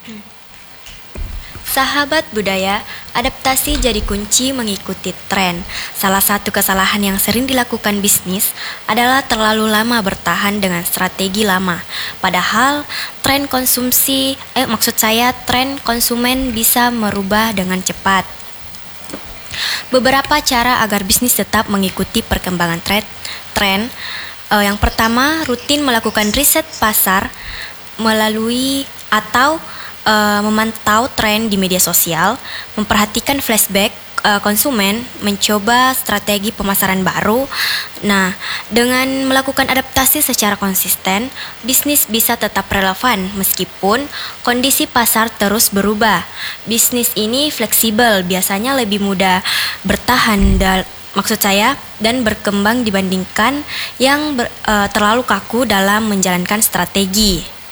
Sahabat budaya, adaptasi jadi kunci mengikuti tren. Salah satu kesalahan yang sering dilakukan bisnis adalah terlalu lama bertahan dengan strategi lama. Padahal tren konsumen bisa merubah dengan cepat. Beberapa cara agar bisnis tetap mengikuti perkembangan tren. Yang pertama, rutin melakukan riset pasar melalui atau memantau tren di media sosial, memperhatikan flashback konsumen, mencoba strategi pemasaran baru. Nah, dengan melakukan adaptasi secara konsisten, bisnis bisa tetap relevan meskipun kondisi pasar terus berubah. Bisnis ini fleksibel, biasanya lebih mudah bertahan dan berkembang dibandingkan yang terlalu kaku dalam menjalankan strategi.